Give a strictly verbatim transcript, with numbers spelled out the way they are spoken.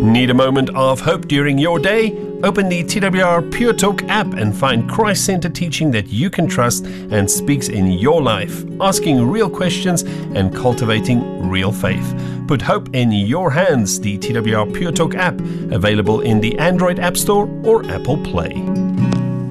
Need a moment of hope during your day? Open the T W R Pure Talk app and find Christ-centered teaching that you can trust and speaks in your life, asking real questions and cultivating real faith. Put hope in your hands. The T W R Pure Talk app, available in the Android App Store or Apple Play.